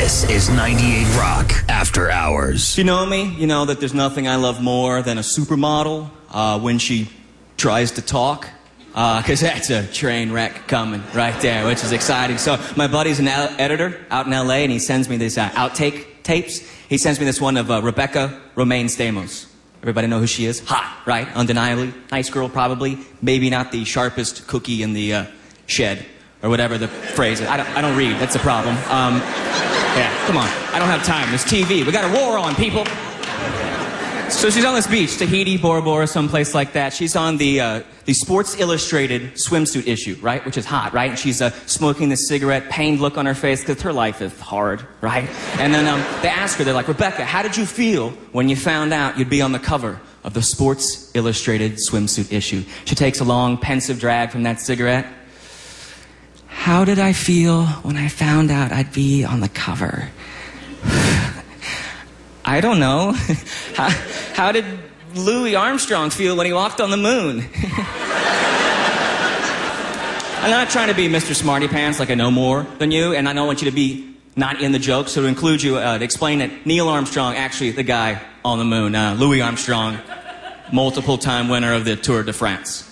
This is 98 Rock After Hours. If you know me, you know that there's nothing I love more than a supermodel when she tries to talk. Because that's a train wreck coming right there, which is exciting. So my buddy's an editor out in L.A., and he sends me these outtake tapes. He sends me this one of Rebecca Romaine Stamos. Everybody know who she is? Hot, right? Undeniably. Nice girl, probably. Maybe not the sharpest cookie in the shed, or whatever the phrase is. I don't read. That's a problem. Yeah, come on. I don't have time. There's TV. We got a war on, people. So she's on this beach, Tahiti, Bora Bora, someplace like that. She's on the Sports Illustrated swimsuit issue, right? Which is hot, right? And she's smoking this cigarette, pained look on her face, because her life is hard, right? And then they ask her, they're like, Rebecca, how did you feel when you found out you'd be on the cover of the Sports Illustrated swimsuit issue? She takes a long, pensive drag from that cigarette. How did I feel when I found out I'd be on the cover? I don't know. How did Louis Armstrong feel when he walked on the moon? I'm not trying to be Mr. Smarty Pants, like I know more than you, and I don't want you to be not in the joke, so to include you, to explain that Neil Armstrong, actually the guy on the moon, Louis Armstrong, multiple-time winner of the Tour de France.